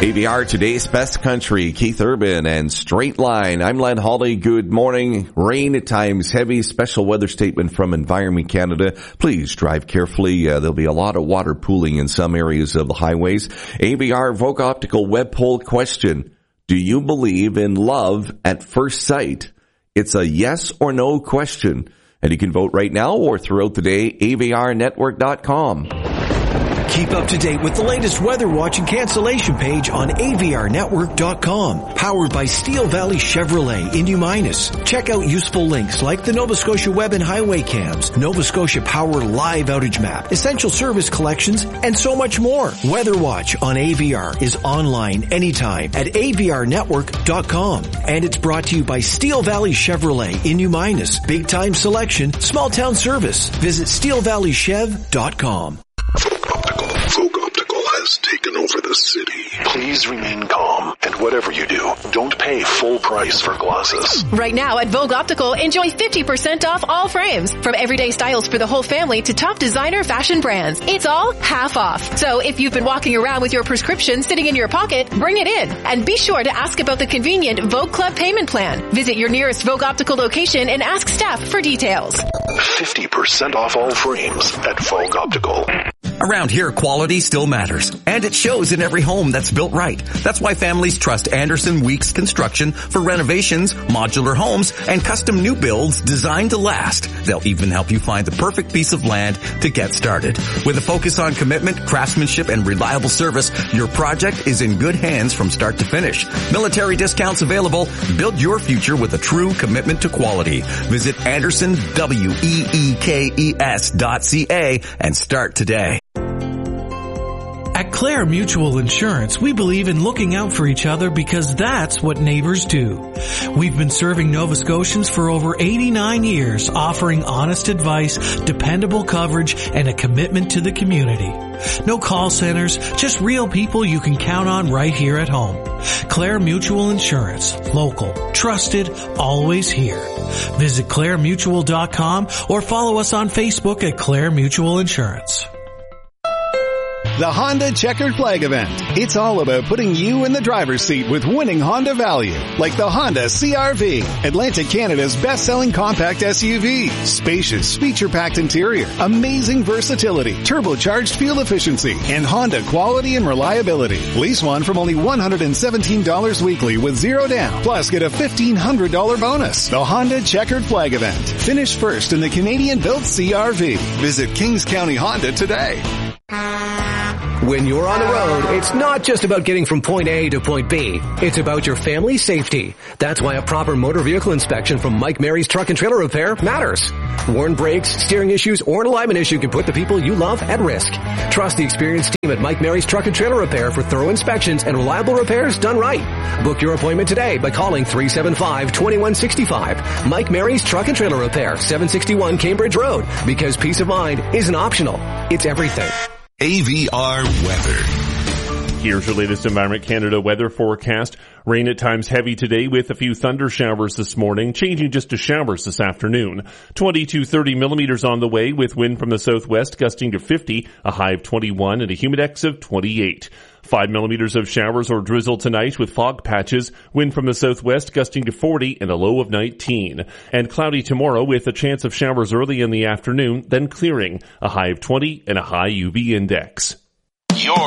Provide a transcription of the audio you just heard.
AVR, today's best country, Keith Urban and Straight Line. I'm Len Hawley. Good morning. Rain at times, heavy special weather statement from Environment Canada. Please drive carefully. There'll be a lot of water pooling in some areas of the highways. AVR Vogue Optical web poll question. Do you believe in love at first sight? It's a yes or no question. And you can vote right now or throughout the day, avrnetwork.com. Keep up to date with the latest weather watch and cancellation page on avrnetwork.com. Powered by Steel Valley Chevrolet in New Minas. Check out useful links like the Nova Scotia Web and Highway Cams, Nova Scotia Power Live Outage Map, Essential Service Collections, and so much more. Weather Watch on AVR is online anytime at avrnetwork.com. And it's brought to you by Steel Valley Chevrolet in New Minas. Big time selection, small town service. Visit steelvalleychev.com. Vogue Optical has taken over the city. Please remain calm, and whatever you do, don't pay full price for glasses. Right now at Vogue Optical, enjoy 50% off all frames. From everyday styles for the whole family to top designer fashion brands. It's all half off. So if you've been walking around with your prescription sitting in your pocket, bring it in. And be sure to ask about the convenient Vogue Club payment plan. Visit your nearest Vogue Optical location and ask staff for details. 50% off all frames at Vogue Optical. Around here, quality still matters, and it shows in every home that's built right. That's why families trust Anderson Weeks Construction for renovations, modular homes, and custom new builds designed to last. They'll even help you find the perfect piece of land to get started. With a focus on commitment, craftsmanship, and reliable service, your project is in good hands from start to finish. Military discounts available. Build your future with a true commitment to quality. Visit AndersonWeekes.ca and start today. At Clare Mutual Insurance, we believe in looking out for each other because that's what neighbors do. We've been serving Nova Scotians for over 89 years, offering honest advice, dependable coverage, and a commitment to the community. No call centers, just real people you can count on right here at home. Clare Mutual Insurance. Local. Trusted. Always here. Visit claremutual.com or follow us on Facebook at Clare Mutual Insurance. The Honda Checkered Flag event. It's all about putting you in the driver's seat with winning Honda value, like the Honda CR-V, Atlantic Canada's best-selling compact SUV. Spacious, feature-packed interior, amazing versatility, turbocharged fuel efficiency, and Honda quality and reliability. Lease one from only $117 weekly with zero down, plus get a $1,500 bonus. The Honda Checkered Flag event. Finish first in the Canadian-built CR-V. Visit Kings County Honda today. When you're on the road, it's not just about getting from point A to point B. It's about your family's safety. That's why a proper motor vehicle inspection from Mike Mary's Truck and Trailer Repair matters. Worn brakes, steering issues, or an alignment issue can put the people you love at risk. Trust the experienced team at Mike Mary's Truck and Trailer Repair for thorough inspections and reliable repairs done right. Book your appointment today by calling 375-2165. Mike Mary's Truck and Trailer Repair, 761 Cambridge Road. Because peace of mind isn't optional. It's everything. AVR weather. Here's your latest Environment Canada weather forecast. Rain at times heavy today with a few thunder showers this morning, changing just to showers this afternoon. 20 to 30 millimeters on the way with wind from the southwest gusting to 50, a high of 21 and a humidex of 28. 5 millimeters of showers or drizzle tonight with fog patches, wind from the southwest gusting to 40 and a low of 19. And cloudy tomorrow with a chance of showers early in the afternoon, then clearing, a high of 20 and a high UV index.